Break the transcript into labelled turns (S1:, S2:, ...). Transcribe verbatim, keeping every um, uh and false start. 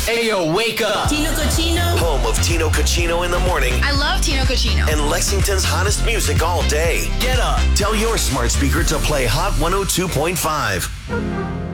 S1: Ayo, wake up.
S2: Tino Cochino.
S3: Home of Tino Cochino in the morning.
S4: I love Tino Cochino.
S3: And Lexington's hottest music all day.
S1: Get up.
S3: Tell your smart speaker to play Hot one oh two point five.